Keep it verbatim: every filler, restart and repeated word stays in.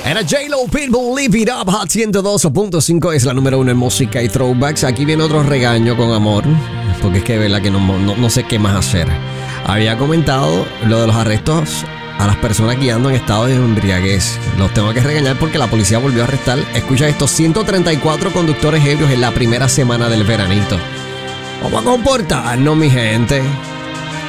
Era J-Lo Pitbull, Live It Up, Hot ciento dos punto cinco es la número uno en música y throwbacks. Aquí viene otro regaño con amor, porque es que de verdad que no, no, no sé qué más hacer. Había comentado lo de los arrestos a las personas guiando en estado de embriaguez. Los tengo que regañar porque la policía volvió a arrestar, escucha esto, ciento treinta y cuatro conductores ebrios en la primera semana del veranito. Vamos a comportarnos, mi gente.